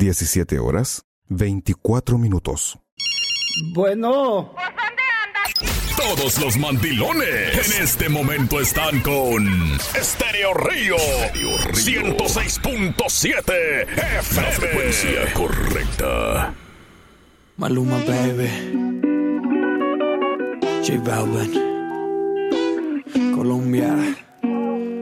17 horas, 24 minutos. Bueno. Todos los mandilones en este momento están con Estéreo Río 106.7 FM. La frecuencia correcta. Maluma, baby. J Balvin. Colombia.